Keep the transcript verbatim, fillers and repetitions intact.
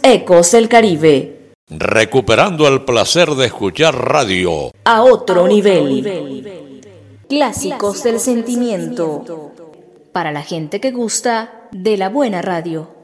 Ecos del Caribe. Recuperando el placer de escuchar radio. A otro, a otro nivel. nivel. Clásicos del sentimiento. Para la gente que gusta de la buena radio.